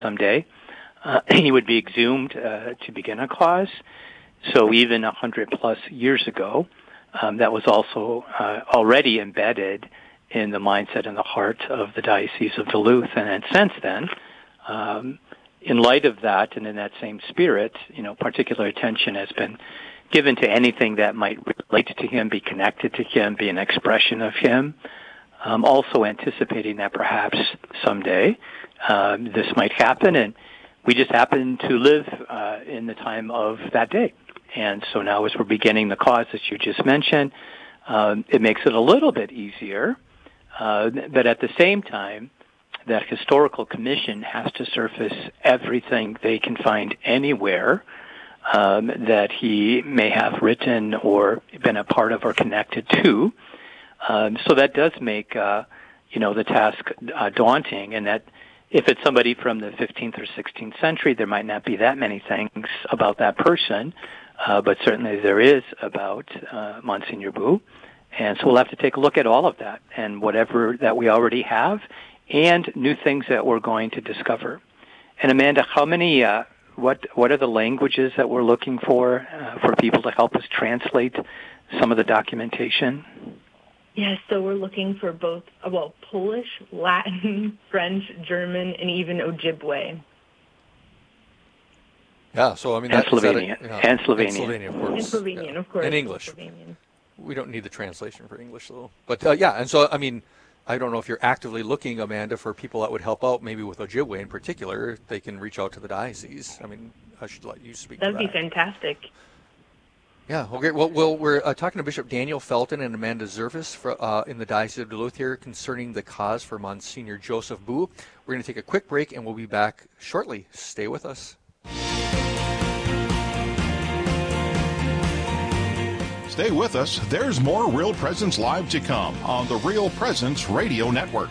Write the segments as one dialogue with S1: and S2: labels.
S1: someday, he would be exhumed to begin a cause. So even 100-plus years ago, that was also already embedded in the mindset and the heart of the Diocese of Duluth. And then since then, in light of that and in that same spirit, particular attention has been given to anything that might relate to him, be connected to him, be an expression of him. Also anticipating that perhaps someday this might happen, and we just happen to live in the time of that day. And so now as we're beginning the cause that you just mentioned, it makes it a little bit easier, but at the same time, that historical commission has to surface everything they can find anywhere that he may have written or been a part of or connected to. So that does make, the task daunting, and that if it's somebody from the 15th or 16th century, there might not be that many things about that person, but certainly there is about Monsignor Boo. And so we'll have to take a look at all of that and whatever that we already have and new things that we're going to discover. And Amanda, how many, what are the languages that we're looking for people to help us translate some of the documentation?
S2: Yes, so we're looking for both, Polish, Latin, French, German, and even Ojibwe.
S3: Yeah, so
S1: and Slovenian. And Slovenian.
S3: And Slovenian, of course.
S2: And Slovenian, of course.
S3: And English. We don't need the translation for English, though. But, and so, I don't know if you're actively looking, Amanda, for people that would help out, maybe with Ojibwe in particular. They can reach out to the diocese. I should let you speak to that.
S2: That'd be fantastic.
S3: Yeah, okay. Well, we're talking to Bishop Daniel Felton and Amanda Zervis in the Diocese of Duluth here concerning the cause for Monsignor Joseph Boo. We're going to take a quick break, and we'll be back shortly. Stay with us.
S4: Stay with us. There's more Real Presence Live to come on the Real Presence Radio Network.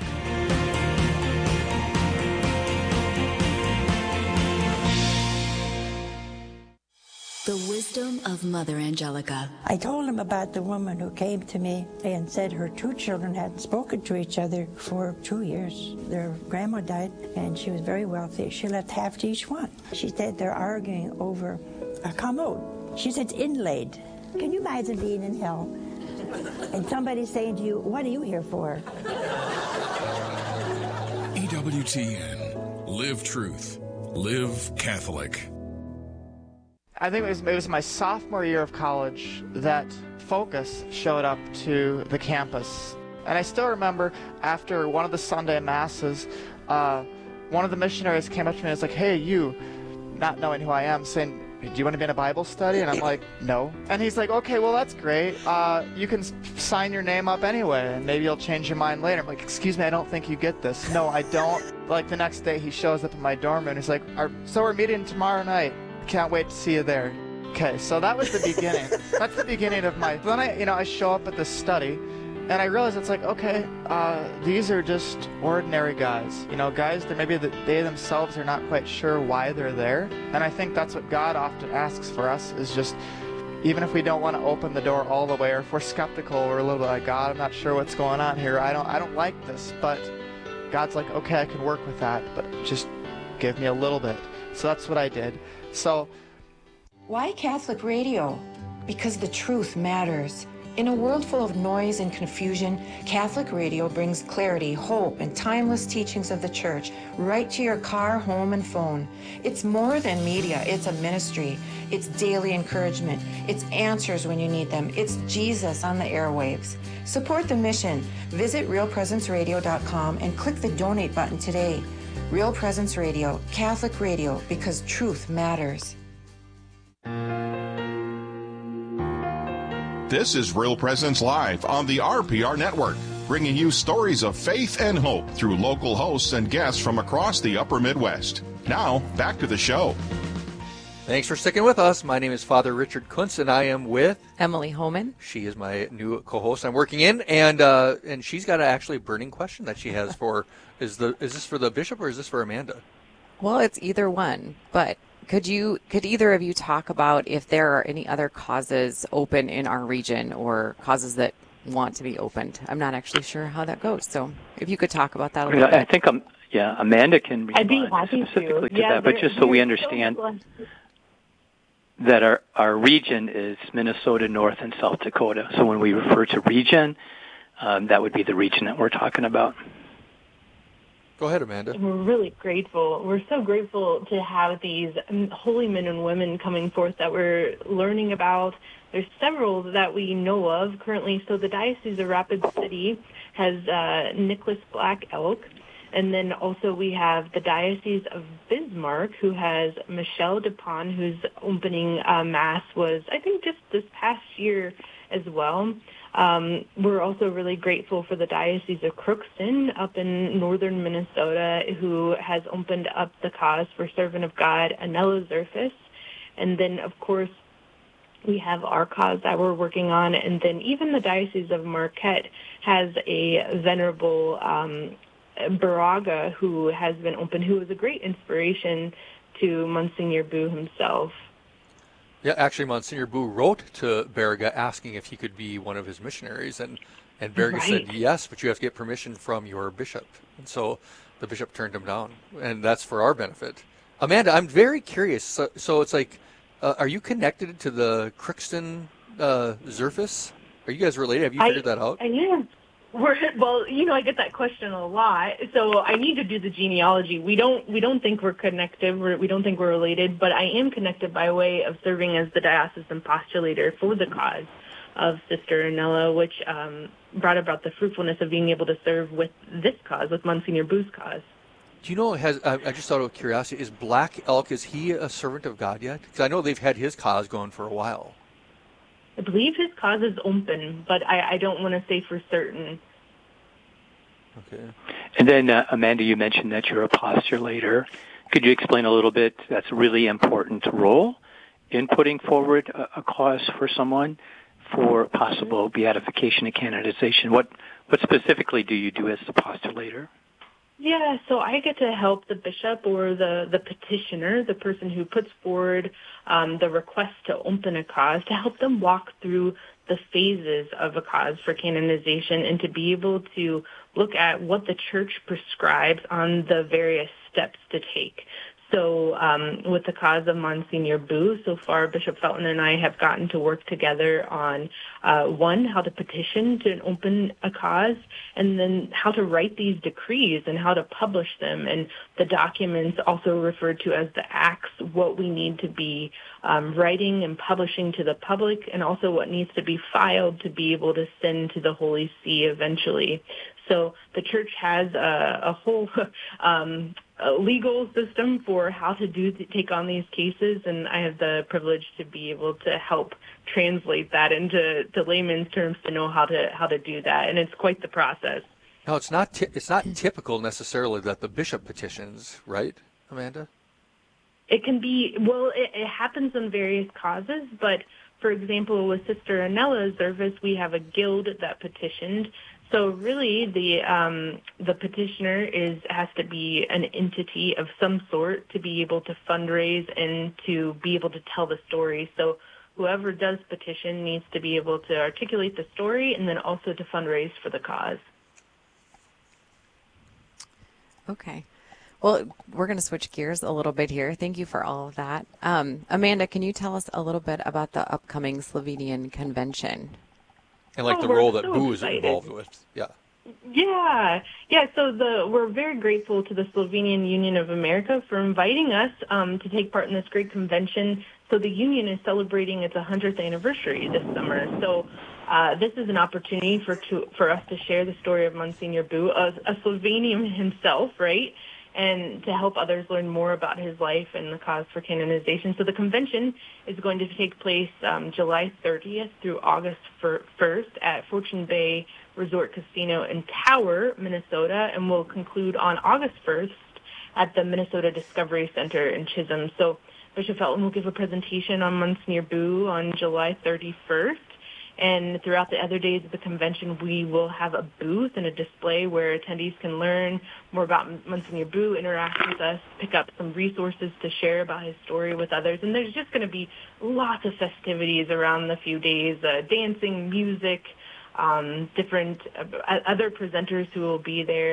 S5: The wisdom of Mother Angelica.
S6: I told him about the woman who came to me and said her two children hadn't spoken to each other for 2 years. Their grandma died, and she was very wealthy. She left half to each one. She said they're arguing over a commode. She said it's inlaid. Can you imagine being in hell and somebody saying to you, "What are you here for?"
S7: EWTN. Live truth. Live Catholic.
S8: I think it was my sophomore year of college that Focus showed up to the campus. And I still remember after one of the Sunday masses, one of the missionaries came up to me and was like, "Hey, you," not knowing who I am, saying, "Do you want to be in a Bible study?" And I'm like, "No." And he's like, "Okay, well, that's great. You can sign your name up anyway, and maybe you'll change your mind later." I'm like, "Excuse me, I don't think you get this." "No, I don't." Like, the next day, he shows up in my dorm room, and he's like, "So we're meeting tomorrow night. Can't wait to see you there." Okay, so that was the beginning. That's the beginning of my... Then I show up at this study, and I realize it's like, okay, these are just ordinary guys. Guys that maybe they themselves are not quite sure why they're there. And I think that's what God often asks for us, is just, even if we don't want to open the door all the way, or if we're skeptical, we're a little bit like, "God, I'm not sure what's going on here. I don't like this." But God's like, "Okay, I can work with that, but just give me a little bit." So that's what I did. So,
S9: why Catholic radio? Because the truth matters. In a world full of noise and confusion, Catholic radio brings clarity, hope, and timeless teachings of the Church right to your car, home, and phone. It's more than media. It's a ministry. It's daily encouragement. It's answers when you need them. It's Jesus on the airwaves. Support the mission. Visit realpresenceradio.com and click the donate button today. Real Presence Radio, Catholic radio, because truth matters.
S4: This is Real Presence Live on the RPR Network, bringing you stories of faith and hope through local hosts and guests from across the upper Midwest. Now, back to the show.
S3: Thanks for sticking with us. My name is Father Richard Kuntz, and I am with
S10: Emily Homan.
S3: She is my new co-host I'm working in, and she's got actually a burning question that she has for, is this for the bishop or is this for Amanda?
S10: Well, it's either one, but could either of you talk about if there are any other causes open in our region or causes that want to be opened? I'm not actually sure how that goes, so if you could talk about that a little bit.
S1: I think Yeah, Amanda can
S2: I'd be
S1: respond
S2: happy
S1: specifically to
S2: Yeah,
S1: that, but just so we
S2: they're
S1: understand
S2: so blessed.
S1: that our region is Minnesota, North, and South Dakota. So when we refer to region, that would be the region that we're talking about.
S3: Go ahead, Amanda.
S2: We're really grateful. We're so grateful to have these holy men and women coming forth that we're learning about. There's several that we know of currently. So the Diocese of Rapid City has Nicholas Black Elk. And then also we have the Diocese of Bismarck, who has Michelle DuPont, whose opening Mass was, I think, just this past year as well. We're also really grateful for the Diocese of Crookston up in northern Minnesota, who has opened up the cause for Servant of God, Anella Zerfus. And then, of course, we have our cause that we're working on. And then even the Diocese of Marquette has a venerable Baraga who has been open, who was a great inspiration to Monsignor Boo himself.
S3: Yeah, actually, Monsignor Boo wrote to Baraga asking if he could be one of his missionaries, and Baraga said yes, but you have to get permission from your bishop. And so the bishop turned him down, and that's for our benefit. Amanda, I'm very curious. So it's like, are you connected to the Crookston Zerfus? Are you guys related? Have you figured that out?
S2: I am. Well, I get that question a lot, so I need to do the genealogy. We don't think we're connected. We don't think we're related, but I am connected by way of serving as the diocesan postulator for the cause of Sister Anella, which brought about the fruitfulness of being able to serve with this cause, with Monsignor Boo's cause.
S3: Do you know, I just out of curiosity, is Black Elk, is he a servant of God yet? Because I know they've had his cause going for a while.
S2: I believe his cause is open, but I don't want to say for certain.
S3: Okay.
S1: And then, Amanda, you mentioned that you're a postulator. Could you explain a little bit? That's a really important role in putting forward a cause for someone for possible beatification and canonization. What specifically do you do as the postulator?
S2: Yeah, so I get to help the bishop or the petitioner, the person who puts forward the request to open a cause, to help them walk through the phases of a cause for canonization and to be able to look at what the church prescribes on the various steps to take. So with the cause of Monsignor Boo, so far Bishop Felton and I have gotten to work together on, one, how to petition to open a cause, and then how to write these decrees and how to publish them, and the documents also referred to as the acts, what we need to be writing and publishing to the public, and also what needs to be filed to be able to send to the Holy See eventually. So the church has a whole a legal system for how to take on these cases, and I have the privilege to be able to help translate that into layman's terms to know how to do that, and it's quite the process.
S3: No, it's not typical necessarily that the bishop petitions, right, Amanda?
S2: It can be, well, it happens in various causes, but for example, with Sister Anella Zerfus, we have a guild that petitioned. So really, the petitioner has to be an entity of some sort to be able to fundraise and to be able to tell the story. So whoever does petition needs to be able to articulate the story and then also to fundraise for the cause.
S10: Okay. Well, we're going to switch gears a little bit here. Thank you for all of that. Amanda, can you tell us a little bit about the upcoming Slovenian convention?
S3: And the role that Boo is involved with. Yeah.
S2: Yeah. So we're very grateful to the Slovenian Union of America for inviting us to take part in this great convention. So the union is celebrating its 100th anniversary this summer. So this is an opportunity for us to share the story of Monsignor Boo, a Slovenian himself, right? And to help others learn more about his life and the cause for canonization. So the convention is going to take place July 30th through August 1st at Fortune Bay Resort Casino in Tower, Minnesota, and will conclude on August 1st at the Minnesota Discovery Center in Chisholm. So Bishop Felton will give a presentation on Monsignor Boo on July 31st. And throughout the other days of the convention, we will have a booth and a display where attendees can learn more about Monsignor Boo, interact with us, pick up some resources to share about his story with others. And there's just going to be lots of festivities around the few days, dancing, music, different other presenters who will be there.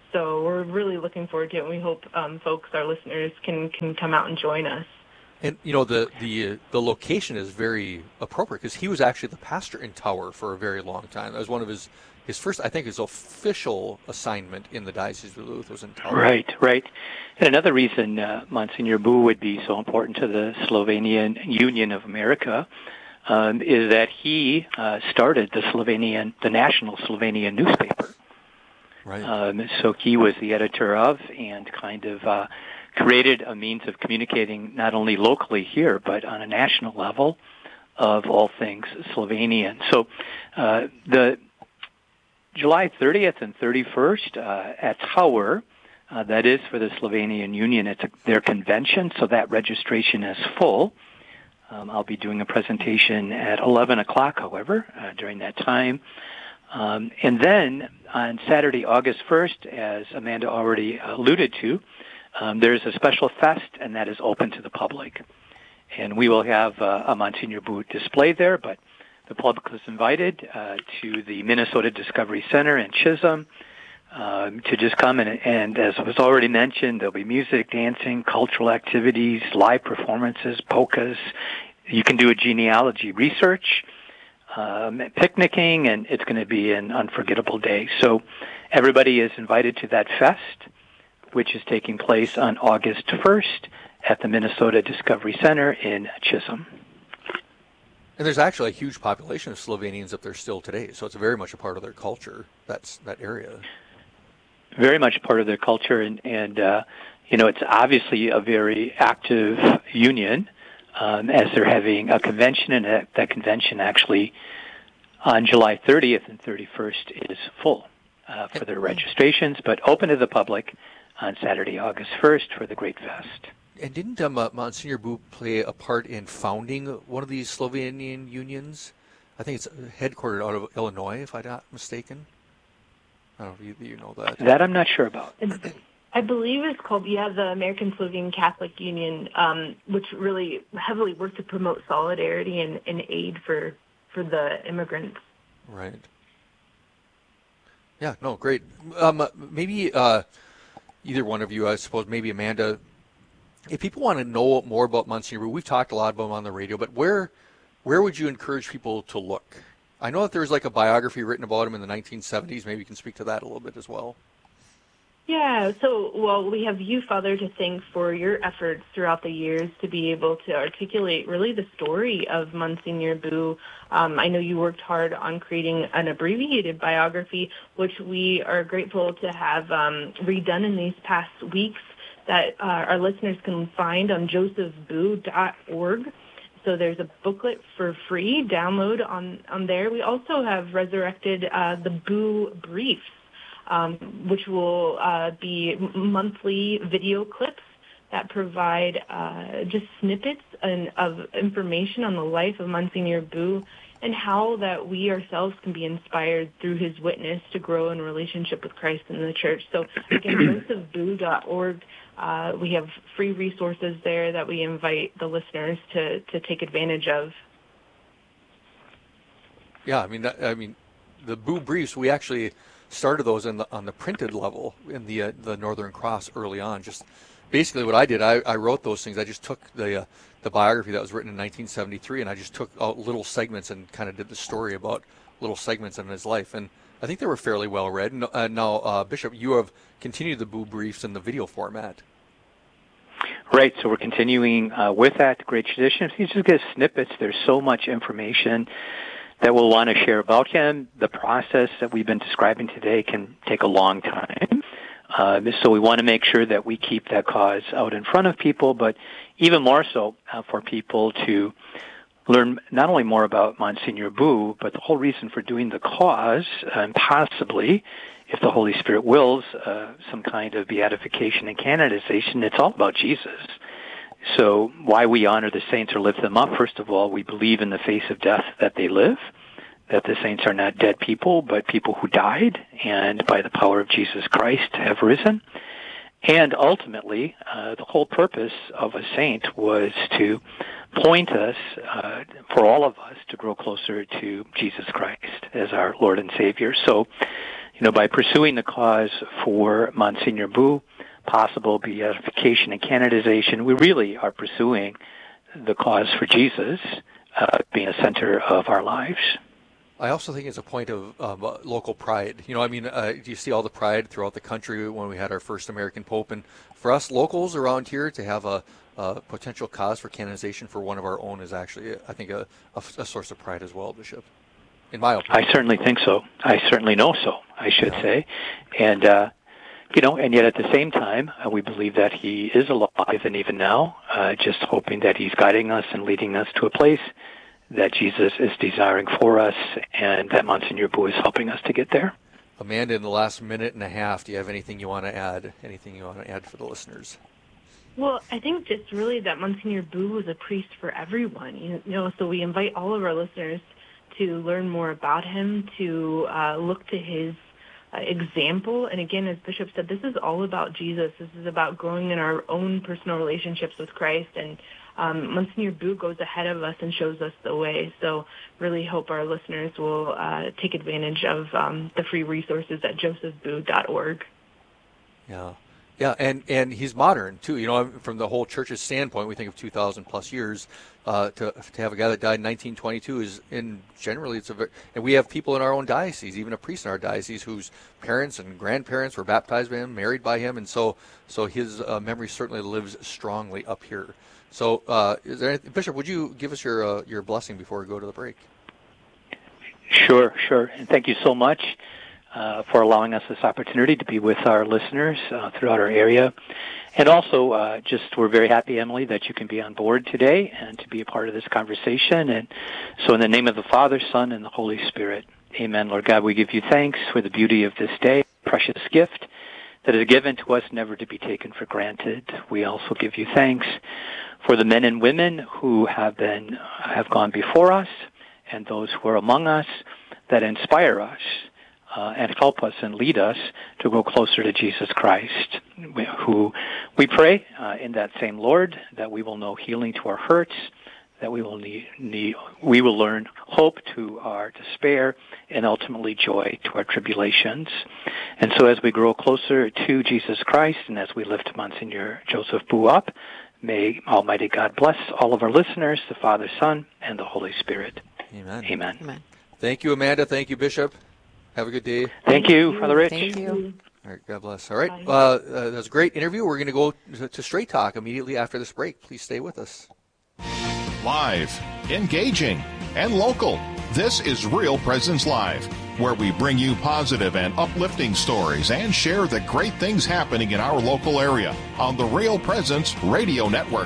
S2: So we're really looking forward to it, and we hope folks, our listeners, can come out and join us.
S3: And the location is very appropriate because he was actually the pastor in Tower for a very long time. That was one of his first, I think, his official assignment in the Diocese of Duluth was in Tower.
S1: Right. And another reason Monsignor Bu would be so important to the Slovenian Union of America is that he started the national Slovenian newspaper.
S3: Right.
S1: So he was the editor of and kind of created a means of communicating not only locally here, but on a national level of all things Slovenian. So the July 30th and 31st at Tower, that is for the Slovenian Union. It's their convention, so that registration is full. I'll be doing a presentation at 11 o'clock, however, during that time. And then on Saturday, August 1st, as Amanda already alluded to, there's a special fest, and that is open to the public. And we will have a Monsignor Bu display there, but the public is invited to the Minnesota Discovery Center in Chisholm to just come and as was already mentioned, there'll be music, dancing, cultural activities, live performances, polkas. You can do a genealogy research, picnicking, and it's going to be an unforgettable day. So everybody is invited to that fest, which is taking place on August 1st at the Minnesota Discovery Center in Chisholm.
S3: And there's actually a huge population of Slovenians up there still today, so it's very much a part of their culture, that area.
S1: Very much part of their culture, and it's obviously a very active union as they're having a convention, and that convention actually on July 30th and 31st is full for their registrations, but open to the public on Saturday, August 1st for the Great Fest.
S3: And didn't Monsignor Bu play a part in founding one of these Slovenian unions? I think it's headquartered out of Illinois, if I'm not mistaken. I don't know if you know that.
S1: That I'm not sure about.
S2: I believe it's called, the American Slovene Catholic Union, which really heavily worked to promote solidarity and aid for the immigrants.
S3: Right. Yeah, no, great. Maybe either one of you, I suppose, maybe Amanda, if people want to know more about Monsignor Bu, we've talked a lot about him on the radio, but where would you encourage people to look? I know that there's like a biography written about him in the 1970s. Maybe you can speak to that a little bit as well.
S2: Yeah, we have you, Father, to thank for your efforts throughout the years to be able to articulate really the story of Monsignor Bu. I know you worked hard on creating an abbreviated biography, which we are grateful to have redone in these past weeks, that our listeners can find on josephbu.org. So there's a booklet for free download on there. We also have resurrected the Bu Briefs, which will be monthly video clips that provide just snippets of information on the life of Monsignor Bu and how that we ourselves can be inspired through his witness to grow in relationship with Christ and the church. So again, josephbu.org. We have free resources there that we invite the listeners to take advantage of.
S3: Yeah, I mean, the Bu Briefs, we actually started those on the printed level in the Northern Cross early on. Just basically what I did, I wrote those things. I just took the biography that was written in 1973, and I just took out little segments and kind of did the story about little segments in his life. And I think they were fairly well read. Now, Bishop, you have continued the Bu Briefs in the video format.
S1: Right, so we're continuing with that great tradition. If you just get snippets, there's so much information that we'll want to share about him. The process that we've been describing today can take a long time. So we want to make sure that we keep that cause out in front of people, but even more so for people to learn not only more about Monsignor Bu, but the whole reason for doing the cause, and possibly, if the Holy Spirit wills, some kind of beatification and canonization. It's all about Jesus. So why we honor the saints or lift them up, first of all, we believe in the face of death that they live, that the saints are not dead people, but people who died, and by the power of Jesus Christ have risen. And ultimately, the whole purpose of a saint was to point us, for all of us, to grow closer to Jesus Christ as our Lord and Savior. So, by pursuing the cause for Monsignor Boo, possible beatification and canonization, we really are pursuing the cause for Jesus being a center of our lives.
S3: I also think it's a point of local pride. You see all the pride throughout the country when we had our first American Pope. And for us locals around here to have a potential cause for canonization for one of our own is actually, I think, a source of pride as well, Bishop, in my opinion.
S1: I certainly think so. I certainly know so, I should say. And, and yet at the same time, we believe that he is alive, and even now, just hoping that he's guiding us and leading us to a place that Jesus is desiring for us, and that Monsignor Boo is helping us to get there.
S3: Amanda, in the last minute and a half, do you have anything you want to add? Anything you want to add for the listeners?
S2: Well, I think just really that Monsignor Boo was a priest for everyone. So we invite all of our listeners to learn more about him, to look to his example. And again, as Bishop said, this is all about Jesus. This is about growing in our own personal relationships with Christ. And Monsignor Boo goes ahead of us and shows us the way. So really hope our listeners will take advantage of the free resources at josephboo.org.
S3: Yeah, and he's modern too. From the whole church's standpoint, we think of 2,000 plus years. To have a guy that died in 1922 is, generally and we have people in our own diocese, even a priest in our diocese whose parents and grandparents were baptized by him, married by him, and so his memory certainly lives strongly up here. So, Bishop, would you give us your blessing before we go to the break? Sure. And thank you so much for allowing us this opportunity to be with our listeners throughout our area. And also, we're very happy, Emily, that you can be on board today and to be a part of this conversation. And so in the name of the Father, Son, and the Holy Spirit, amen. Lord God, we give you thanks for the beauty of this day, precious gift that is given to us, never to be taken for granted. We also give you thanks for the men and women who have gone before us, and those who are among us that inspire us and help us and lead us to go closer to Jesus Christ, who we pray in that same Lord that we will know healing to our hurts, that we will learn hope to our despair, and ultimately joy to our tribulations. And so as we grow closer to Jesus Christ and as we lift Monsignor Joseph Boo up, may Almighty God bless all of our listeners, the Father, Son, and the Holy Spirit. Amen. Thank you, Amanda. Thank you, Bishop. Have a good day. Thank you, Father Rich.
S10: Thank you.
S3: All right, God bless. All right, that was a great interview. We're going to go to Straight Talk immediately after this break. Please stay with us.
S4: Live, engaging, and local. This is Real Presence Live, where we bring you positive and uplifting stories and share the great things happening in our local area on the Real Presence Radio Network.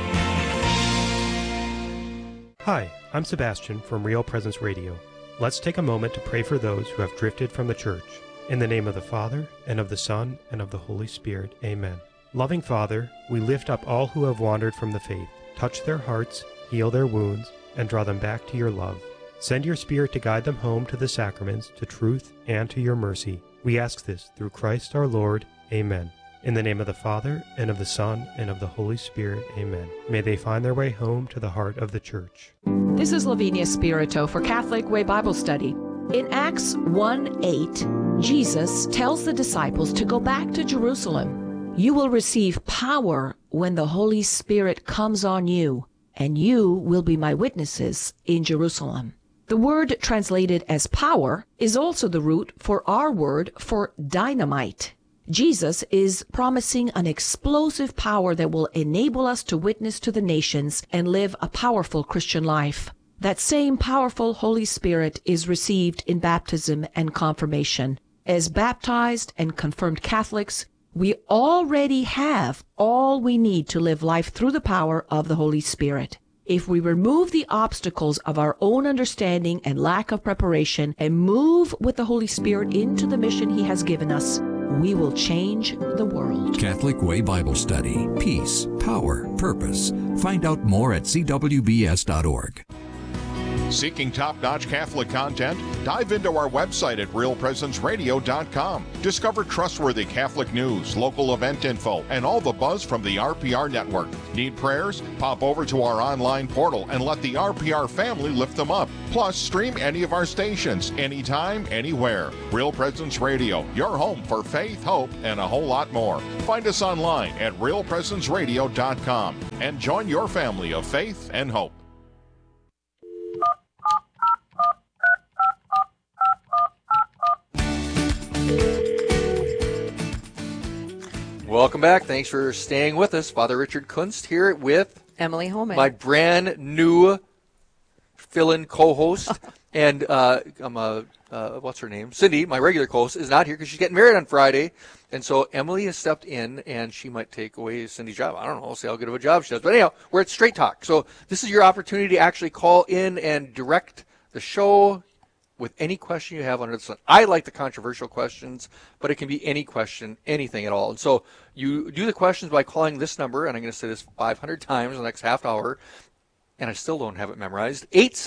S11: Hi, I'm Sebastian from Real Presence Radio. Let's take a moment to pray for those who have drifted from the church. In the name of the Father, and of the Son, and of the Holy Spirit. Amen. Loving Father, we lift up all who have wandered from the faith. Touch their hearts, heal their wounds, and draw them back to your love. Send your Spirit to guide them home to the sacraments, to truth, and to your mercy. We ask this through Christ our Lord. Amen. In the name of the Father, and of the Son, and of the Holy Spirit. Amen. May they find their way home to the heart of the church.
S12: This is Lavinia Spirito for Catholic Way Bible Study. In Acts 1:8, Jesus tells the disciples to go back to Jerusalem. You will receive power when the Holy Spirit comes on you, and you will be my witnesses in Jerusalem. The word translated as power is also the root for our word for dynamite. Jesus is promising an explosive power that will enable us to witness to the nations and live a powerful Christian life. That same powerful Holy Spirit is received in baptism and confirmation. As baptized and confirmed Catholics, we already have all we need to live life through the power of the Holy Spirit. If we remove the obstacles of our own understanding and lack of preparation and move with the Holy Spirit into the mission He has given us, we will change the world.
S7: Catholic Way Bible Study. Peace, power, purpose. Find out more at cwbs.org.
S4: Seeking top-notch Catholic content? Dive into our website at realpresenceradio.com. Discover trustworthy Catholic news, local event info, and all the buzz from the RPR network. Need prayers? Pop over to our online portal and let the RPR family lift them up. Plus, stream any of our stations, anytime, anywhere. Real Presence Radio, your home for faith, hope, and a whole lot more. Find us online at realpresenceradio.com and join your family of faith and hope.
S3: Welcome back. Thanks for staying with us. Father Richard Kunst here with
S10: Emily Holman,
S3: my brand new fill-in co-host. And what's her name? Cindy, my regular co-host, is not here because she's getting married on Friday. And so Emily has stepped in, and she might take away Cindy's job. I don't know. We'll see how good of a job she does. But anyhow, we're at Straight Talk. So this is your opportunity to actually call in and direct the show with any question you have under the sun. I like the controversial questions, but it can be any question, anything at all. And so you do the questions by calling this number, and I'm going to say this 500 times in the next half hour, and I still don't have it memorized,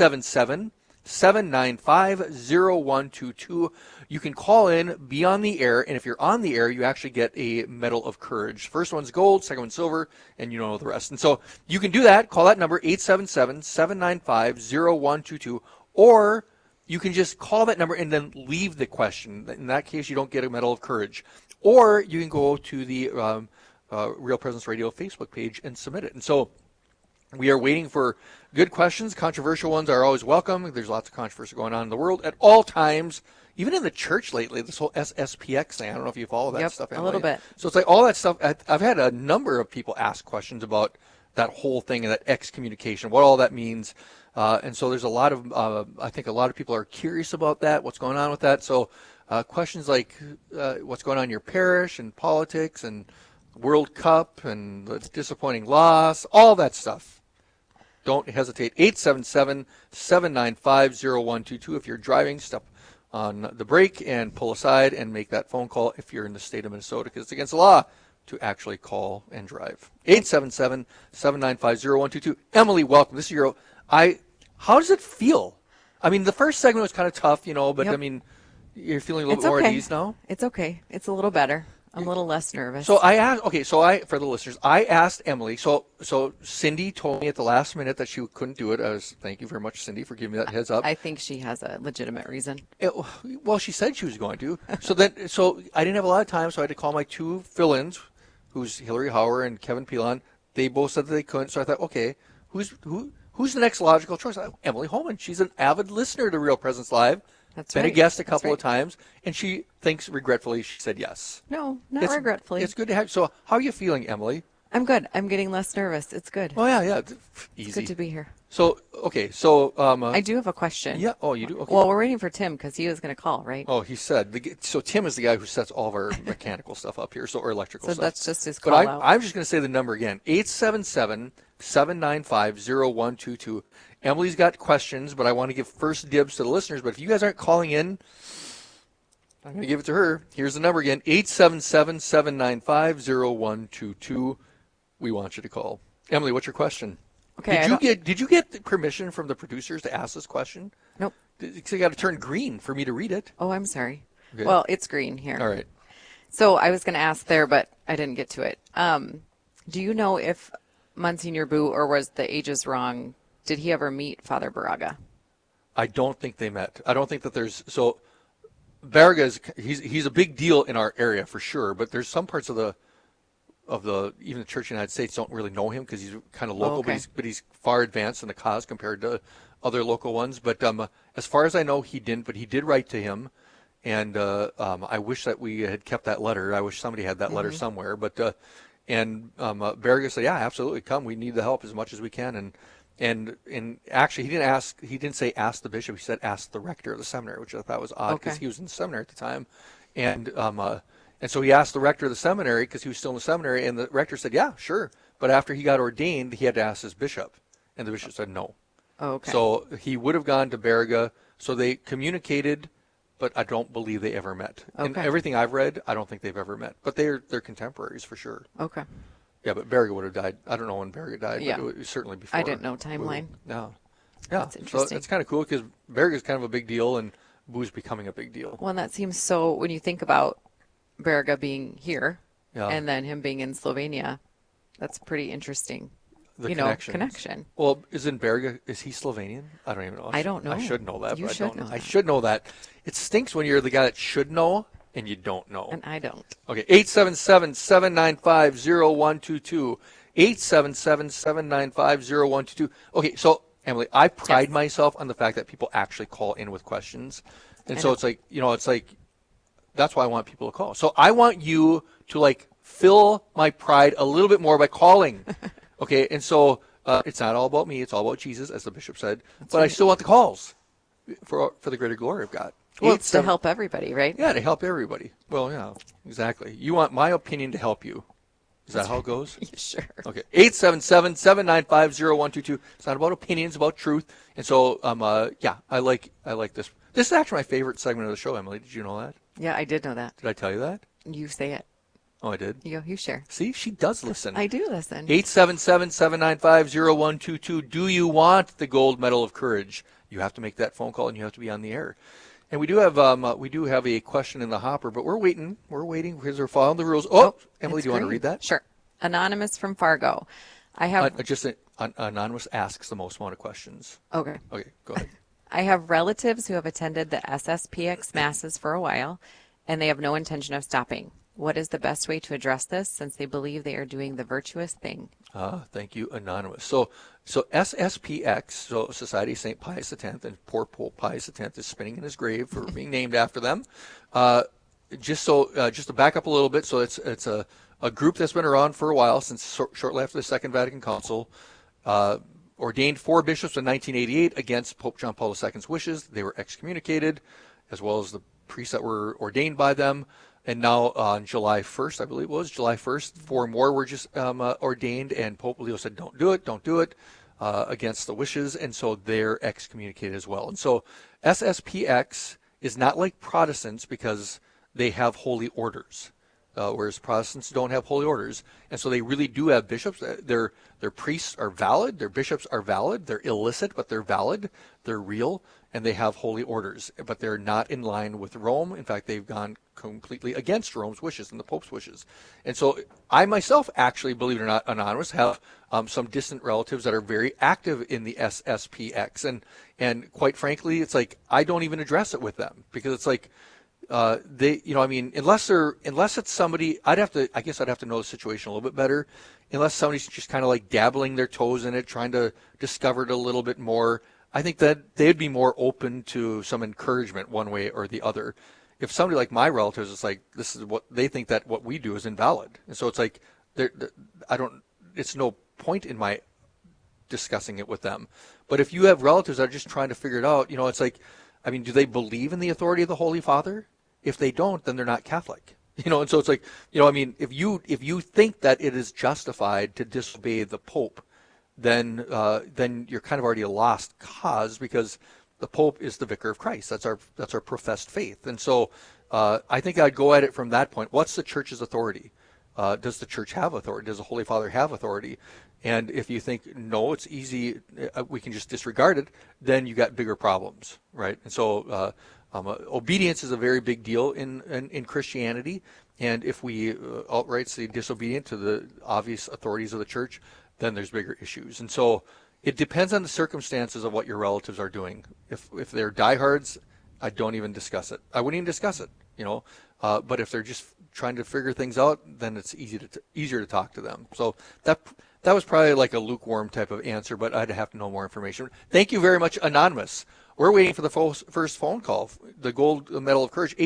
S3: 877-795-0122. You can call in, be on the air, and if you're on the air, you actually get a Medal of Courage. First one's gold, second one's silver, and you know the rest. And so you can do that. Call that number, 877-795-0122, or you can just call that number and then leave the question. In that case, you don't get a Medal of Courage. Or you can go to the Real Presence Radio Facebook page and submit it. And so we are waiting for good questions. Controversial ones are always welcome. There's lots of controversy going on in the world at all times, even in the church lately. This whole SSPX thing, I don't know if you follow that stuff, Emily.
S10: A little bit.
S3: So it's like all that stuff. I've had a number of people ask questions about that whole thing and that excommunication, what all that means. And so there's a lot of, I think a lot of people are curious about that, what's going on with that. So questions like what's going on in your parish and politics and World Cup and the disappointing loss, all that stuff. Don't hesitate. 877-795-0122. If you're driving, step on the brake and pull aside and make that phone call if you're in the state of Minnesota, because it's against the law to actually call and drive. 877-795-0122. Emily, welcome. This is your... How does it feel? I mean, the first segment was kind of tough, but I mean, you're feeling a little bit more at ease now?
S10: It's okay. It's a little better. I'm a little less nervous.
S3: So for the listeners, I asked Emily, so Cindy told me at the last minute that she couldn't do it. Thank you very much, Cindy, for giving me that heads up.
S10: I think she has a legitimate reason.
S3: Well, she said she was going to. So I didn't have a lot of time, so I had to call my two fill-ins, who's Hillary Hauer and Kevin Pilon. They both said that they couldn't, so I thought, okay, who's the next logical choice? Emily Holman. She's an avid listener to Real Presence Live.
S10: That's
S3: been
S10: right.
S3: a guest a couple of times, and she thinks regretfully she said yes.
S10: No, not regretfully.
S3: It's good to have. So how are you feeling, Emily?
S10: I'm good. I'm getting less nervous. It's good.
S3: Oh, yeah. Easy.
S10: It's good to be here.
S3: So, okay. So
S10: I do have a question.
S3: Yeah. Oh, you do? Okay.
S10: Well, we're waiting for Tim because he was going to call, right?
S3: Oh, he said. So Tim is the guy who sets all of our mechanical stuff up here, or electrical stuff.
S10: So that's just his call out.
S3: I'm just going to say the number again, 877-795-0122. Emily's got questions, but I want to give first dibs to the listeners. But if you guys aren't calling in, I'm going to give it to her. Here's the number again, 877-795-0122. We want you to call. Emily, what's your question?
S10: Okay.
S3: Did you get permission from the producers to ask this question?
S10: Nope.
S3: You got to turn green for me to read it.
S10: Oh, I'm sorry.
S3: Okay.
S10: Well, it's green here.
S3: All right.
S10: So I was going to ask there, but I didn't get to it. Do you know if Monsignor Boo, or was the ages wrong, did he ever meet Father Barraga?
S3: I don't think they met. I don't think that there's... So Barraga he's a big deal in our area for sure, but there's some parts of the even the Church of the United States don't really know him because he's kind of local, but he's far advanced in the cause compared to other local ones. But as far as I know, he didn't, but he did write to him, and I wish that we had kept that letter. I wish somebody had that letter somewhere. But Barraga said, yeah, absolutely, come. We need the help as much as we can. And actually, he didn't say ask the bishop. He said ask the rector of the seminary, which I thought was odd because he was in the seminary at the time. And so he asked the rector of the seminary because he was still in the seminary, and the rector said, yeah, sure. But after he got ordained, he had to ask his bishop, and the bishop said no.
S10: Oh, okay.
S3: So he would have gone to Barraga. So they communicated, but I don't believe they ever met.
S10: Okay.
S3: And everything I've read, I don't think they've ever met. But they're contemporaries for sure.
S10: Okay.
S3: Yeah, but Barraga would have died. I don't know when Barraga died,
S10: Yeah.
S3: but it was certainly before.
S10: I didn't know timeline.
S3: No. Yeah.
S10: That's interesting.
S3: So it's kind of cool because Barraga's kind of a big deal, and booze becoming a big deal.
S10: Well, and that seems so, when you think about Berga being here
S3: Yeah.
S10: and then him being in Slovenia, that's pretty interesting.
S3: The
S10: connection.
S3: Well, isn't Berga, is he Slovenian? I don't even know.
S10: I don't know.
S3: I should know that,
S10: You
S3: but I
S10: should
S3: don't
S10: know
S3: know.
S10: that.
S3: I should know that. It stinks when you're the guy that should know and you don't know.
S10: And I don't.
S3: Okay, 877-795-0122. 877-795-0122. Okay, so, Emily, I pride myself on the fact that people actually call in with questions. And so it's like, that's why I want people to call. So I want you to, fill my pride a little bit more by calling. Okay, and so it's not all about me. It's all about Jesus, as the bishop said. But I still want the calls for the greater glory of God.
S10: Well, it's to help everybody, right?
S3: Yeah, to help everybody. Well, yeah, exactly. You want my opinion to help you. Is that how it goes?
S10: Sure.
S3: Okay, 877-795-0122. It's not about opinions, about truth. And so, I like this. This is actually my favorite segment of the show, Emily. Did you know that?
S10: Yeah, I did know that.
S3: Did I tell you that?
S10: You say it.
S3: Oh, I did?
S10: You share.
S3: See, she does listen.
S10: I do listen.
S3: 877-795-0122. Do you want the gold medal of courage? You have to make that phone call and you have to be on the air. And we do have a question in the hopper, but we're waiting. We're waiting because we're following the rules. Oh, Emily, do you want to read that?
S10: Sure. Anonymous from Fargo. I have
S3: Anonymous asks the most amount of questions.
S10: Okay.
S3: Okay, go ahead.
S10: I have relatives who have attended the SSPX masses for a while, and they have no intention of stopping. What is the best way to address this, since they believe they are doing the virtuous thing?
S3: Thank you, Anonymous. So SSPX, so Society of St. Pius X, and poor Pope Pius X is spinning in his grave for being named after them. Just to back up a little bit, so it's a group that's been around for a while, since shortly after the Second Vatican Council, ordained 4 bishops in 1988 against Pope John Paul II's wishes. They were excommunicated, as well as the priests that were ordained by them. And now on July 1st, I believe it was, July 1st, 4 more were just ordained, and Pope Leo said, don't do it, against the wishes, and so they're excommunicated as well. And so SSPX is not like Protestants because they have holy orders, whereas Protestants don't have holy orders. And so they really do have bishops. Their priests are valid, their bishops are valid, they're illicit, but they're valid, they're real, and they have holy orders, but they're not in line with Rome. In fact, they've gone completely against Rome's wishes and the Pope's wishes. And so I myself, actually, believe it or not, Anonymous, have some distant relatives that are very active in the SSPX. And quite frankly, it's like I don't even address it with them, because it's like unless it's somebody, I guess I'd have to know the situation a little bit better. Unless somebody's just kind of like dabbling their toes in it, trying to discover it a little bit more, I think that they'd be more open to some encouragement one way or the other. If somebody like my relatives is like, this is what they think, that what we do is invalid. And so it's like, it's no point in my discussing it with them. But if you have relatives that are just trying to figure it out, it's like, do they believe in the authority of the Holy Father? If they don't, then they're not Catholic. And so it's like, if you think that it is justified to disobey the Pope, then you're kind of already a lost cause, because the Pope is the vicar of Christ. That's our professed faith. And so I think I'd go at it from that point. What's the church's authority? Does the church have authority? Does the Holy Father have authority? And if you think, no, it's easy, we can just disregard it, then you got bigger problems, right? And so obedience is a very big deal in Christianity. And if we outright say disobedient to the obvious authorities of the church, then there's bigger issues. And so it depends on the circumstances of what your relatives are doing. If they're diehards, I don't even discuss it. I wouldn't even discuss it, but if they're just trying to figure things out, then it's easier to talk to them. So that was probably like a lukewarm type of answer, but I'd have to know more information. Thank you very much, Anonymous. We're waiting for the first phone call, the Gold Medal of Courage,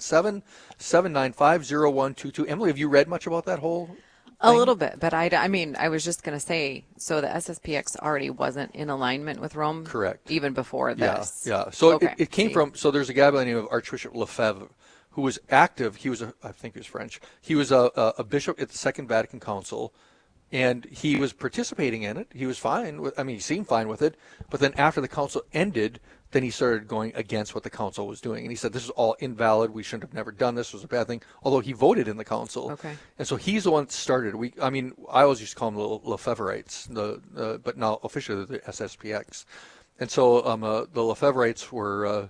S3: 877-795-0122. Emily, have you read much about that whole thing?
S10: A little bit, but I was just going to say, so the SSPX already wasn't in alignment with Rome?
S3: Correct.
S10: Even before this?
S3: Yeah. So it came from, so there's a guy by the name of Archbishop Lefebvre, who was active. He was, I think he was French. He was a bishop at the Second Vatican Council, and he was participating in it. He was fine he seemed fine with it. But then after the council ended, then he started going against what the council was doing. And he said, this is all invalid. We shouldn't have never done this. It was a bad thing. Although he voted in the council.
S10: Okay.
S3: And so he's the one that started. I always used to call them the Lefebvrites, but now officially the SSPX. And so the Lefebvrites were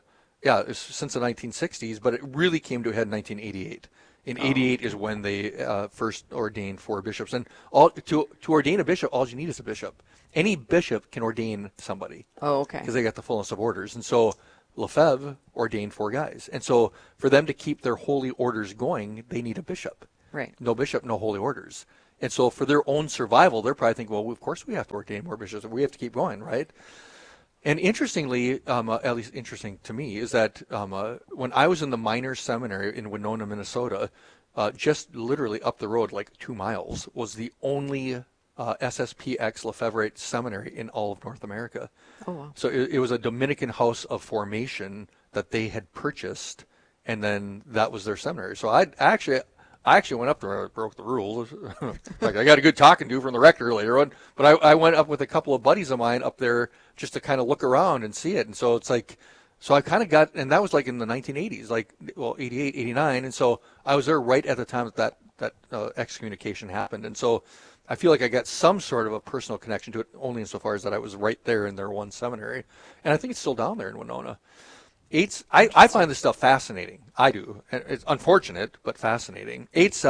S3: Yeah, since the 1960s, but it really came to a head in 1988. In 88 is when they first ordained 4 bishops. And to ordain a bishop, all you need is a bishop. Any bishop can ordain somebody.
S10: Oh, okay.
S3: Because they got the fullness of orders. And so Lefebvre ordained 4 guys. And so for them to keep their holy orders going, they need a bishop.
S10: Right.
S3: No bishop, no holy orders. And so for their own survival, they're probably thinking, well, of course we have to ordain more bishops. We have to keep going, right? And interestingly, at least interesting to me, is that when I was in the minor seminary in Winona, Minnesota, just literally up the road, like 2 miles, was the only SSPX Lefebvrite seminary in all of North America.
S10: Oh, wow.
S3: So it was a Dominican house of formation that they had purchased, and then that was their seminary. So I actually went up there. I broke the rules. Like, I got a good talking to from the rector later on, but I went up with a couple of buddies of mine up there just to kind of look around and see it. And so it's like, so I kind of got, and that was like in the 1980s, like, well, 88, 89. And so I was there right at the time that excommunication happened. And so I feel like I got some sort of a personal connection to it, only insofar as that I was right there in their one seminary. And I think it's still down there in Winona. I find this stuff fascinating. I do. It's unfortunate, but fascinating.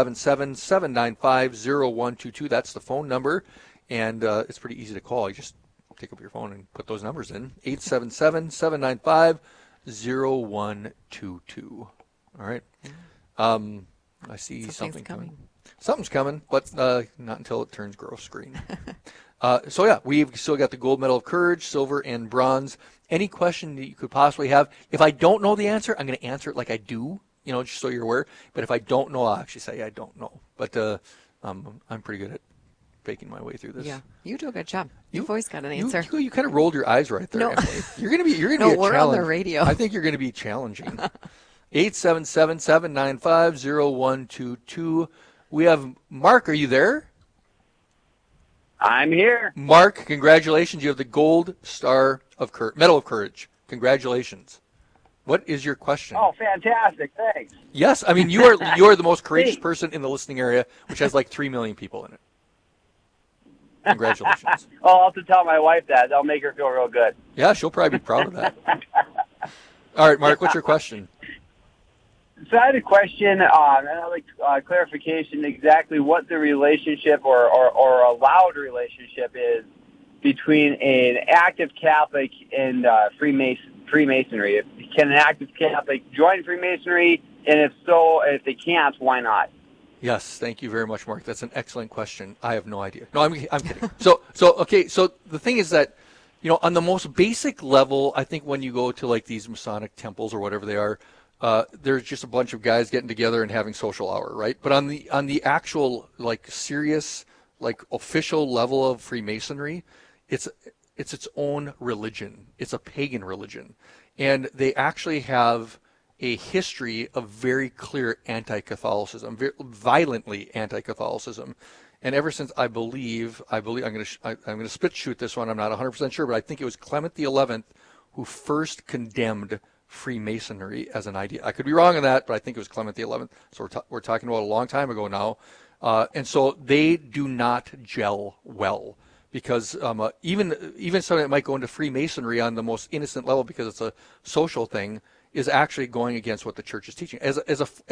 S3: 877-795-0122. That's the phone number. And it's pretty easy to call. You just take up your phone and put those numbers in. 877-795-0122. All right. I see something coming. Something's coming, but not until it turns gross green. So, yeah, we've still got the gold medal of courage, silver, and bronze. Any question that you could possibly have, if I don't know the answer, I'm going to answer it like I do, just so you're aware. But if I don't know, I'll actually say I don't know. But I'm pretty good at faking my way through this.
S10: Yeah, you do a good job. You've always got an answer.
S3: You kind of rolled your eyes right there, Emily. You're going to be a
S10: we're
S3: challenge.
S10: on the radio.
S3: I think you're going to be challenging. 877-795-0122. We have Mark. Are you there?
S13: I'm here.
S3: Mark, congratulations. You have the Gold Star of Medal of Courage. Congratulations. What is your question?
S13: Oh, fantastic. Thanks.
S3: Yes, I mean, you are the most courageous person in the listening area, which has like 3 million people in it. Congratulations.
S13: I'll have to tell my wife that. That'll make her feel real good.
S3: Yeah, she'll probably be proud of that. All right, Mark, what's your question?
S13: So I had a question, and I'd like clarification exactly what the relationship or allowed relationship is between an active Catholic and Freemasonry. Can an active Catholic join Freemasonry, and if so, if they can't, why not?
S3: Yes, thank you very much, Mark. That's an excellent question. I have no idea. No, I'm kidding. So the thing is that, on the most basic level, I think when you go to like these Masonic temples or whatever they are, there's just a bunch of guys getting together and having social hour, right? But on the actual like serious like official level of Freemasonry, it's its own religion. It's a pagan religion, and they actually have a history of very clear anti-Catholicism, violently anti-Catholicism. And ever since I believe I'm going to spit shoot this one. I'm not 100% sure, but I think it was Clement XI who first condemned Freemasonry as an idea. I could be wrong on that, but I think it was Clement XI. So we're talking about a long time ago now. And so they do not gel well, because even something that might go into Freemasonry on the most innocent level because it's a social thing is actually going against what the church is teaching. As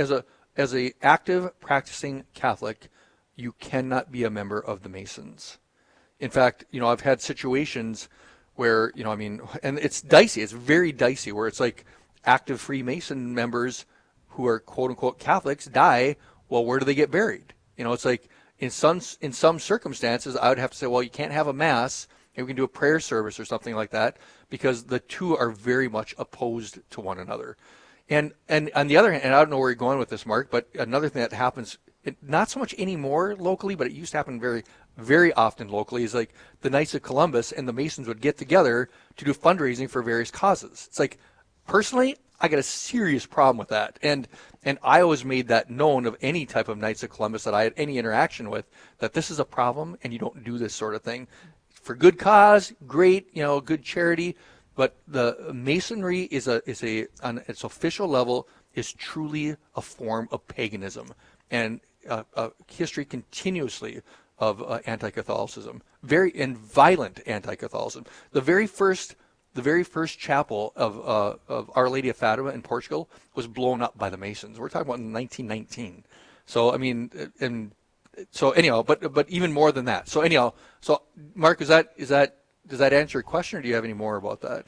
S3: a active practicing Catholic, you cannot be a member of the Masons. In fact, I've had situations where, and it's dicey. It's very dicey where it's like active Freemason members who are quote unquote Catholics die. Well, where do they get buried? It's like in some circumstances, I would have to say, well, you can't have a mass and we can do a prayer service or something like that, because the two are very much opposed to one another. And on the other hand, and I don't know where you're going with this, Mark, but another thing that happens, not so much anymore locally, but it used to happen very, very often locally, is like the Knights of Columbus and the Masons would get together to do fundraising for various causes. It's like, personally, I got a serious problem with that. And I always made that known of any type of Knights of Columbus that I had any interaction with, that this is a problem and you don't do this sort of thing. For good cause, great, good charity, but the Masonry on its official level is truly a form of paganism, and history continuously of anti-Catholicism, very and violent anti-Catholicism. The very first the very first chapel of Our Lady of Fatima in Portugal was blown up by the Masons. We're talking about in 1919. So I mean, and so anyhow, but even more than that. So anyhow, so Mark, does that answer your question, or do you have any more about that?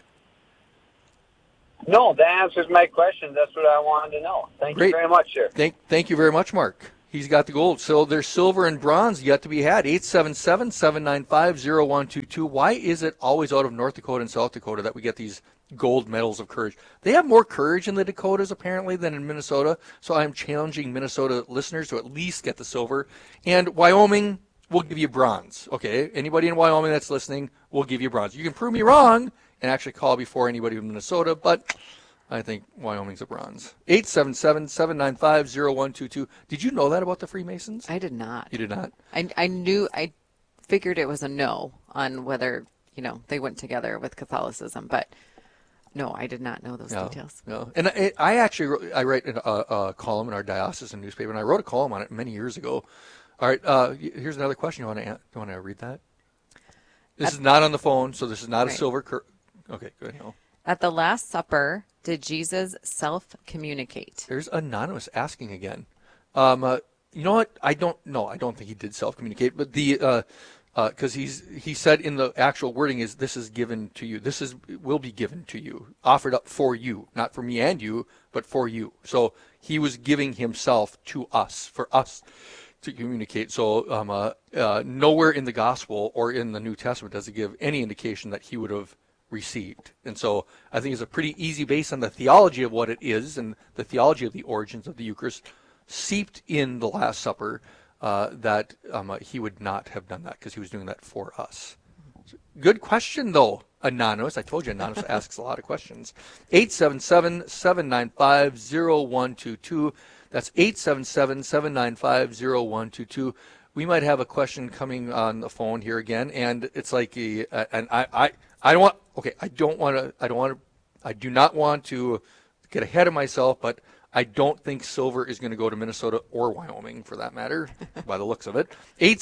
S13: No, that answers my question. That's what I wanted to know. Thank you very much, sir.
S3: Thank you very much, Mark. He's got the gold. So there's silver and bronze yet to be had. 877-795-0122. Why is it always out of North Dakota and South Dakota that we get these gold medals of courage? They have more courage in the Dakotas, apparently, than in Minnesota. So I'm challenging Minnesota listeners to at least get the silver. And Wyoming will give you bronze. Okay, anybody in Wyoming that's listening will give you bronze. You can prove me wrong and actually call before anybody in Minnesota, but I think Wyoming's a bronze. 877-795-0122. Did you know that about the Freemasons?
S10: I did not.
S3: You did not?
S10: I figured it was a no on whether, they went together with Catholicism, but no, I did not know those details.
S3: No. And I write a column in our diocesan newspaper, and I wrote a column on it many years ago. All right, here's another question. You want to read that? This is not on the phone, so this is not a silver Okay, go ahead. No.
S10: At the Last Supper, did Jesus self-communicate?
S3: There's Anonymous asking again. You know what? I don't know. I don't think he did self-communicate, but because he said in the actual wording is, this is given to you. Will be given to you, offered up for you, not for me and you, but for you. So he was giving himself to us, for us to communicate. So nowhere in the gospel or in the New Testament does it give any indication that he would have received. And so I think it's a pretty easy base on the theology of what it is and the theology of the origins of the Eucharist seeped in the Last Supper, that he would not have done that because he was doing that for us. Good question, though, Anonymous. I told you Anonymous asks a lot of questions. 877-795-0122. That's 877-795-0122. We might have a question coming on the phone here again, and it's like I do not want to get ahead of myself, but I don't think silver is going to go to Minnesota or Wyoming, for that matter, by the looks of it.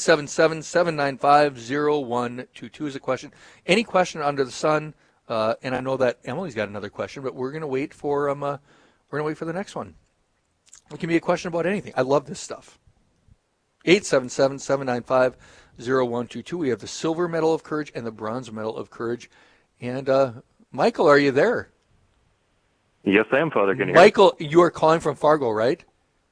S3: 877-795-0122 is a question. Any question under the sun? And I know that Emily's got another question, but we're going to wait for the next one. It can be a question about anything. I love this stuff. 877-795-0122. We have the Silver Medal of Courage and the Bronze Medal of Courage. And Michael, are you there?
S14: Yes, I am, Father. Can you
S3: Michael, you are calling from Fargo, right?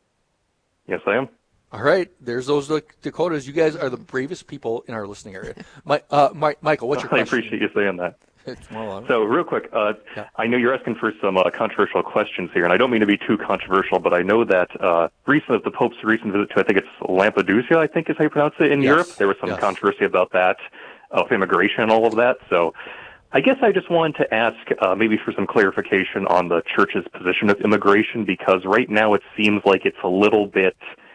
S14: Yes, I am.
S3: All right. There's those Dakotas. You guys are the bravest people in our listening area. Michael, what's your question?
S14: I appreciate you saying that.
S3: Well,
S14: so real quick, I know you're asking for some controversial questions here, and I don't mean to be too controversial, but I know that the Pope's recent visit to, I think it's Lampedusa, I think is how you pronounce it, in Europe, there was some controversy about that, of immigration and all of that. So I guess I just wanted to ask maybe for some clarification on the Church's position of immigration, because right now it seems like it's a little bit,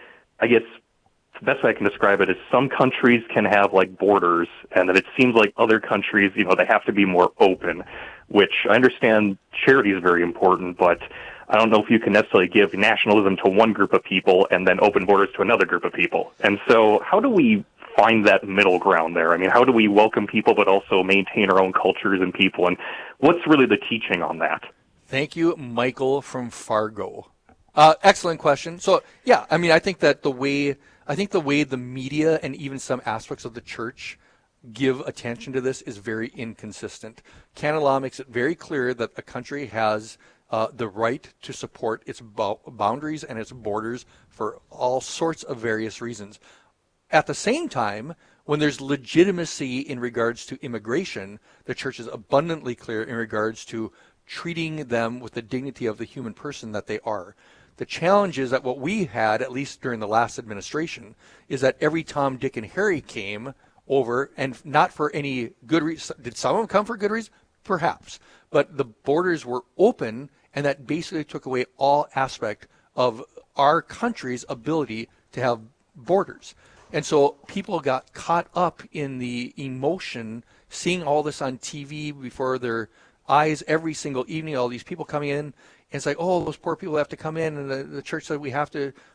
S14: I guess, the best way I can describe it is some countries can have like borders, and then it seems like other countries, they have to be more open, which I understand charity is very important, but I don't know if you can necessarily give nationalism to one group of people and then open borders to another group of people. And so how do we find that middle ground there? I mean, how do we welcome people but also maintain our own cultures and people? And what's really the teaching on that?
S3: Thank you, Michael from Fargo. Excellent question. So, yeah, I mean, I think the way the media and even some aspects of the church give attention to this is very inconsistent. Canon law makes it very clear that a country has the right to support its boundaries and its borders for all sorts of various reasons. At the same time, when there's legitimacy in regards to immigration, the church is abundantly clear in regards to treating them with the dignity of the human person that they are. The challenge is that what we had, at least during the last administration, is that every Tom, Dick, and Harry came over, and not for any good reason. Did some of them come for good reason? Perhaps. But the borders were open, and that basically took away all aspect of our country's ability to have borders. And so people got caught up in the emotion, seeing all this on TV before their eyes every single evening, all these people coming in. And it's like, oh, those poor people have to come in, and the church said we have to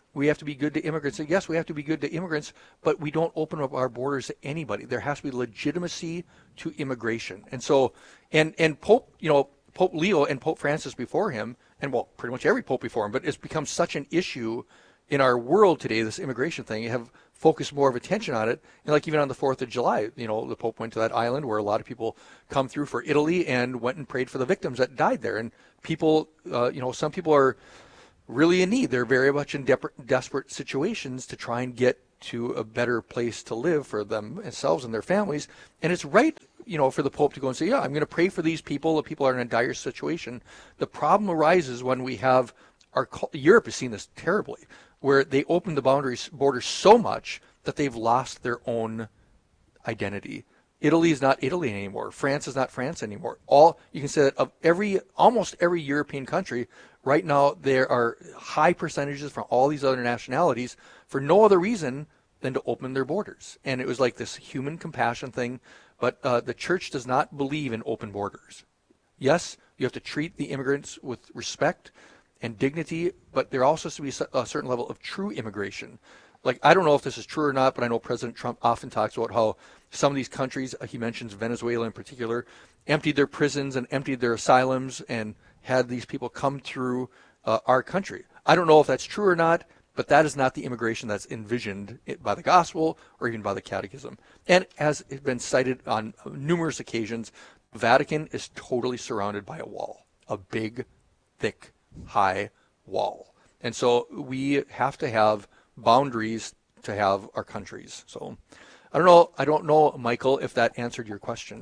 S3: We have to be good to immigrants. And yes, we have to be good to immigrants, but we don't open up our borders to anybody. There has to be legitimacy to immigration. And so, and Pope, Pope Leo and Pope Francis before him, and well, pretty much every pope before him, but it's become such an issue in our world today, this immigration thing. You have focused more of attention on it. And like even on the 4th of July, the Pope went to that island where a lot of people come through for Italy and went and prayed for the victims that died there. And people, some people are really in need. They're very much in desperate situations to try and get to a better place to live for themselves and their families. And it's right, for the Pope to go and say, yeah, I'm going to pray for these people. The people are in a dire situation. The problem arises when we have Europe has seen this terribly, where they open the borders so much that they've lost their own identity. Italy is not Italy anymore. France is not France anymore. You can say that of almost every European country, right now there are high percentages from all these other nationalities for no other reason than to open their borders. And it was like this human compassion thing, but the church does not believe in open borders. Yes, you have to treat the immigrants with respect and dignity, but there also has to be a certain level of true immigration. Like, I don't know if this is true or not, but I know President Trump often talks about how some of these countries, he mentions Venezuela in particular, emptied their prisons and emptied their asylums and had these people come through our country. I don't know if that's true or not, but that is not the immigration that's envisioned by the gospel or even by the catechism. And as has been cited on numerous occasions, the Vatican is totally surrounded by a wall, a big, thick, high wall. And so we have to have boundaries to have our countries. So I don't know, Michael, if that answered your question.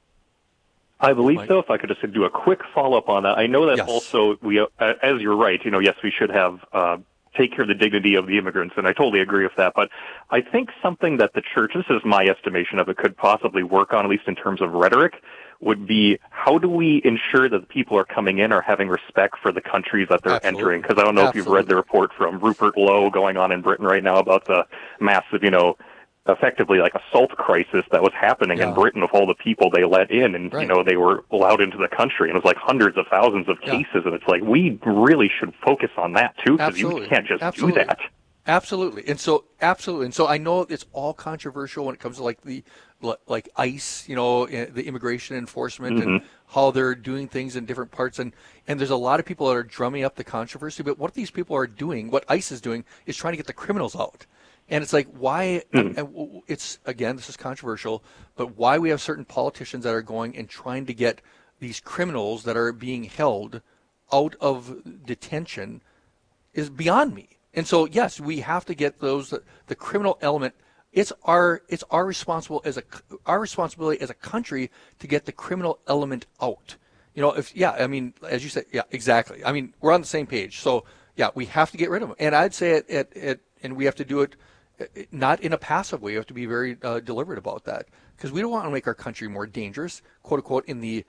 S14: I believe so. If I could just do a quick follow-up on that. I know that also we, as you're right, yes, we should have take care of the dignity of the immigrants, and I totally agree with that. But I think something that the church, this is my estimation of it, could possibly work on, at least in terms of rhetoric, would be how do we ensure that the people are coming in are having respect for the countries that they're entering? Because I don't know if you've read the report from Rupert Lowe going on in Britain right now about the massive, effectively like assault crisis that was happening in Britain with all the people they let in, and they were allowed into the country, and it was like hundreds of thousands of cases, and it's like we really should focus on that too, because you can't just do that.
S3: Absolutely. And so I know it's all controversial when it comes to like ICE, the immigration enforcement and how they're doing things in different parts. And there's a lot of people that are drumming up the controversy. But what these people are doing, what ICE is doing, is trying to get the criminals out. And it's like, why, this is controversial, but why we have certain politicians that are going and trying to get these criminals that are being held out of detention is beyond me. And so, yes, we have to get the criminal element. It's our responsibility as a country to get the criminal element out. As you said, yeah, exactly. I mean, we're on the same page. So, yeah, we have to get rid of them. And I'd say and we have to do it not in a passive way. You have to be very deliberate about that, because we don't want to make our country more dangerous, quote unquote, in the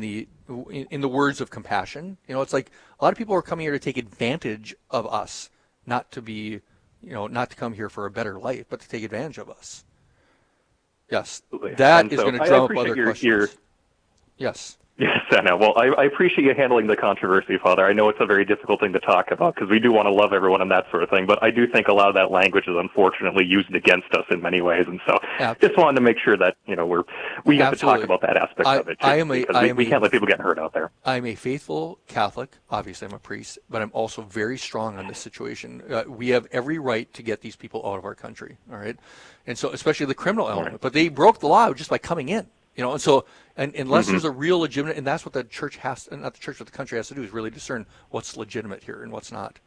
S3: words of compassion. It's like a lot of people are coming here to take advantage of us. Not to come here for a better life, but to take advantage of us. Yes, that is going to drum up other questions. Yes.
S14: Yes, I know. Well, I appreciate you handling the controversy, Father. I know it's a very difficult thing to talk about because we do want to love everyone and that sort of thing, but I do think a lot of that language is unfortunately used against us in many ways, and so just wanted to make sure that we have to talk about that aspect of it too, we can't let people get hurt out there.
S3: I'm a faithful Catholic. Obviously, I'm a priest, but I'm also very strong on this situation. We have every right to get these people out of our country, all right? And so, especially the criminal element, but they broke the law just by coming in. And so, unless there's a real legitimate, and that's what the church not the church, but the country has to do, is really discern what's legitimate here and what's not.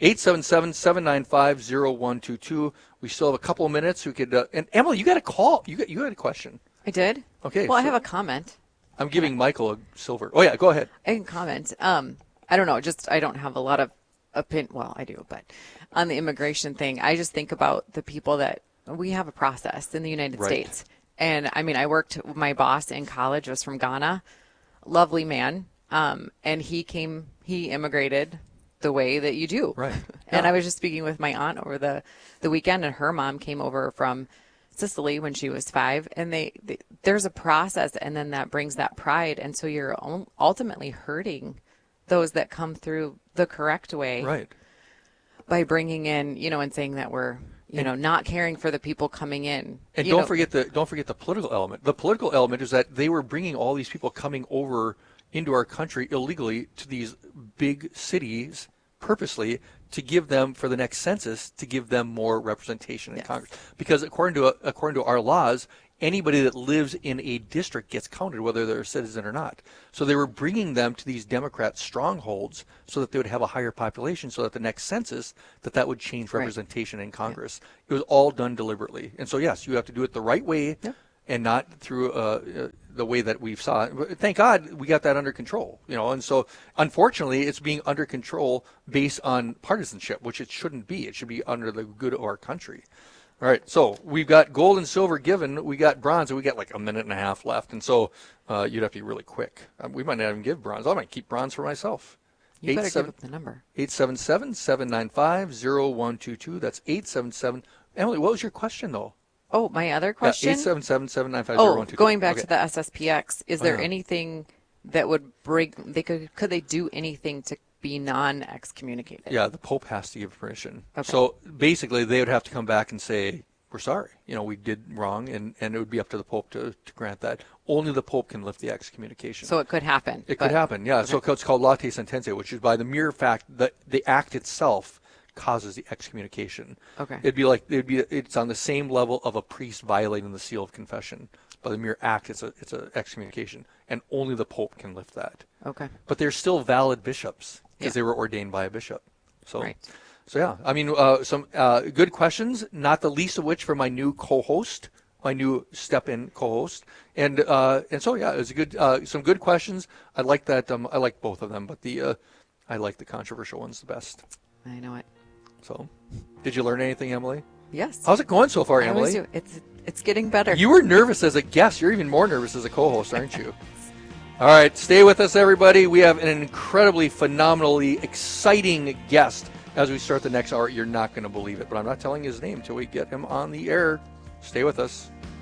S3: 877-795-0122. We still have a couple of minutes. We could, and Emily, you got a call. You had a question.
S10: I did?
S3: Okay.
S10: Well, I have a comment.
S3: I'm giving Michael a silver. Oh, yeah, go ahead.
S10: I can comment. I don't know. I don't have a lot of opinion. Well, I do, but on the immigration thing, I just think about the people that we have a process in the United States. And I worked, my boss in college was from Ghana, lovely man. And he immigrated the way that you do.
S3: Right.
S10: And I was just speaking with my aunt over the weekend, and her mom came over from Sicily when she was 5, and there's a process, and then that brings that pride. And so you're ultimately hurting those that come through the correct way.
S3: Right.
S10: by bringing in, and saying that we're, not caring for the people coming in.
S3: And don't forget the political element. The political element is that they were bringing all these people coming over into our country illegally to these big cities purposely to give them, for the next census, to give them more representation in Congress. Because according to our laws, anybody that lives in a district gets counted, whether they're a citizen or not. So they were bringing them to these Democrat strongholds so that they would have a higher population, so that the next census, that would change representation in Congress. It was all done deliberately. And so, yes, you have to do it the right way and not through the way that we've saw it. Thank God we got that under control, And so, unfortunately, it's being under control based on partisanship, which it shouldn't be. It should be under the good of our country. All right, so we've got gold and silver given. We got bronze, and we got like a minute and a half left. And so you'd have to be really quick. We might not even give bronze. I might keep bronze for myself.
S10: You better give up the number.
S3: 877-795-0122. That's 877. Emily, what was your question, though?
S10: Oh, my other question?
S3: 877-795-0122.
S10: Oh, going back to the SSPX, is there anything that would bring, could they do anything to be non-excommunicated?
S3: Yeah, the Pope has to give permission.
S10: Okay.
S3: So basically, they would have to come back and say, we're sorry. We did wrong, and it would be up to the Pope to grant that. Only the Pope can lift the excommunication.
S10: So it could happen.
S3: It could happen, yeah. Okay. So it's called late sententia, which is by the mere fact that the act itself causes the excommunication.
S10: Okay.
S3: It's on the same level of a priest violating the seal of confession. By the mere act, it's a excommunication, and only the Pope can lift that.
S10: Okay.
S3: But they're still valid bishops because they were ordained by a bishop. So,
S10: right.
S3: So yeah, I mean, some good questions, not the least of which for my new co-host, my new step-in co-host, and so yeah, it was a good, some good questions. I like that. I like both of them, but I like the controversial ones the best.
S10: I know it.
S3: So, did you learn anything, Emily?
S10: Yes.
S3: How's it going so far,
S10: I
S3: Emily?
S10: always do. It's getting better.
S3: You were nervous as a guest. You're even more nervous as a co-host, aren't you? All right, stay with us, everybody. We have an incredibly, phenomenally exciting guest as we start the next hour. You're not going to believe it, but I'm not telling his name until we get him on the air. Stay with us.